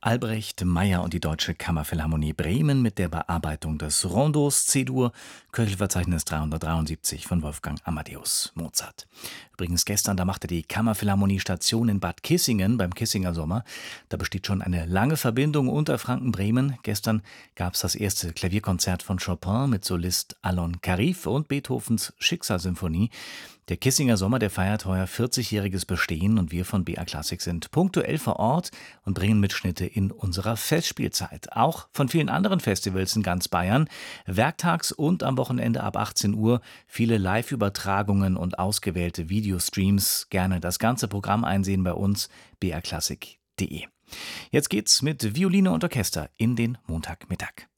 Albrecht Meyer und die Deutsche Kammerphilharmonie Bremen mit der Bearbeitung des Rondos C-Dur, Köchelverzeichnis 373 von Wolfgang Amadeus Mozart. Übrigens gestern, da machte die Kammerphilharmonie Station in Bad Kissingen beim Kissinger Sommer. Da besteht schon eine lange Verbindung Unterfranken-Bremen. Gestern gab es das erste Klavierkonzert von Chopin mit Solist Alon Karif und Beethovens Schicksalssymphonie. Der Kissinger Sommer, der feiert heuer 40-jähriges Bestehen und wir von BR Klassik sind punktuell vor Ort und bringen Mitschnitte in unserer Festspielzeit. Auch von vielen anderen Festivals in ganz Bayern. Werktags und am Wochenende ab 18 Uhr viele Live-Übertragungen und ausgewählte Videostreams. Gerne das ganze Programm einsehen bei uns, brklassik.de. Jetzt geht's mit Violine und Orchester in den Montagmittag.